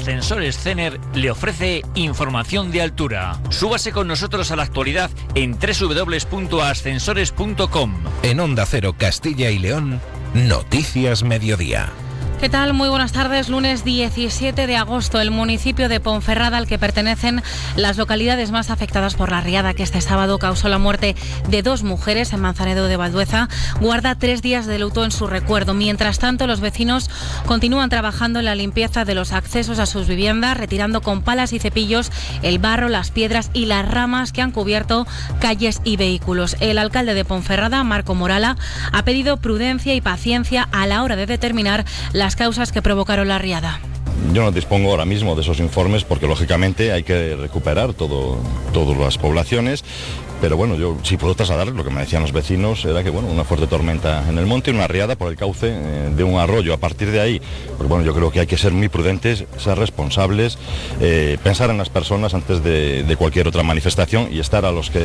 Ascensores Cener le ofrece información de altura. Súbase con nosotros a la actualidad en www.ascensores.com. En Onda Cero Castilla y León, Noticias Mediodía. ¿Qué tal? Muy buenas tardes. Lunes 17 de agosto, el municipio de Ponferrada, al que pertenecen las localidades más afectadas por la riada que este sábado causó la muerte de 2 mujeres en Manzanedo de Valdueza, guarda 3 días de luto en su recuerdo. Mientras tanto, los vecinos continúan trabajando en la limpieza de los accesos a sus viviendas, retirando con palas y cepillos el barro, las piedras y las ramas que han cubierto calles y vehículos. El alcalde de Ponferrada, Marco Morala, ha pedido prudencia y paciencia a la hora de determinar las causas que provocaron la riada. Yo no dispongo ahora mismo de esos informes porque lógicamente hay que recuperar todas las poblaciones, pero bueno, yo sí puedo trasladar lo que me decían los vecinos, era que bueno, una fuerte tormenta en el monte y una riada por el cauce de un arroyo. A partir de ahí, pues bueno, yo creo que hay que ser muy prudentes, ser responsables, pensar en las personas antes de cualquier otra manifestación y estar a los que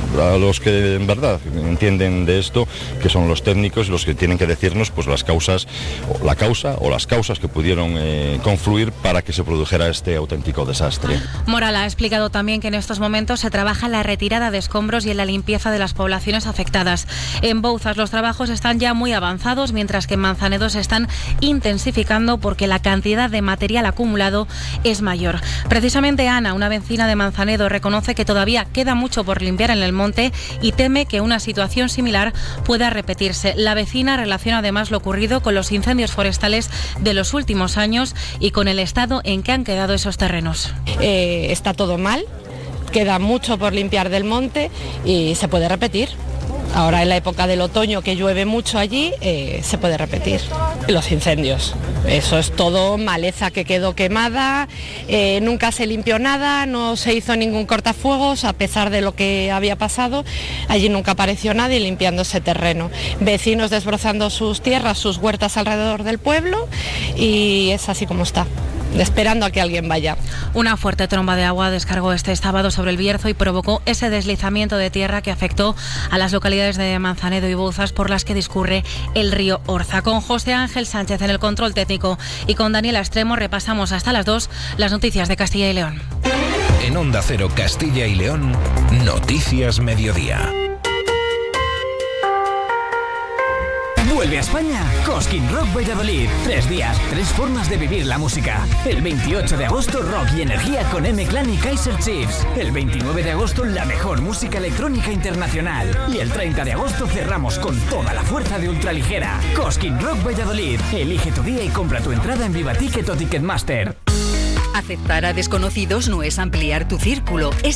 en verdad entienden de esto, que son los técnicos, los que tienen que decirnos pues las causas, o la causa o las causas que pudieron confluir para que se produjera este auténtico desastre. Moral ha explicado también que en estos momentos se trabaja en la retirada de escombros y en la limpieza de las poblaciones afectadas. En Bouzas los trabajos están ya muy avanzados, mientras que en Manzanedo se están intensificando porque la cantidad de material acumulado es mayor. Precisamente Ana, una vecina de Manzanedo, reconoce que todavía queda mucho por limpiar en el monte y teme que una situación similar pueda repetirse. La vecina relaciona además lo ocurrido con los incendios forestales de los últimos años y con el estado en que han quedado esos terrenos. Está todo mal, queda mucho por limpiar del monte y se puede repetir. Ahora en la época del otoño que llueve mucho allí, se puede repetir. Los incendios, eso es todo maleza que quedó quemada, nunca se limpió nada, no se hizo ningún cortafuegos a pesar de lo que había pasado. Allí nunca apareció nadie limpiando ese terreno. Vecinos desbrozando sus tierras, sus huertas alrededor del pueblo y es así como está, esperando a que alguien vaya. Una fuerte tromba de agua descargó este sábado sobre el Bierzo y provocó ese deslizamiento de tierra que afectó a las localidades de Manzanedo y Bouzas por las que discurre el río Orza. Con José Ángel Sánchez en el control técnico y con Daniela Extremo repasamos hasta las 2 las noticias de Castilla y León. En Onda Cero Castilla y León, Noticias Mediodía. Vuelve a España Cosquín Rock Valladolid. 3 días, 3 formas de vivir la música. El 28 de agosto, rock y energía con M-Clan y Kaiser Chiefs. El 29 de agosto, la mejor música electrónica internacional. Y el 30 de agosto cerramos con toda la fuerza de Ultraligera. Cosquín Rock Valladolid. Elige tu día y compra tu entrada en Viva Ticket o Ticketmaster. Aceptar a desconocidos no es ampliar tu círculo, es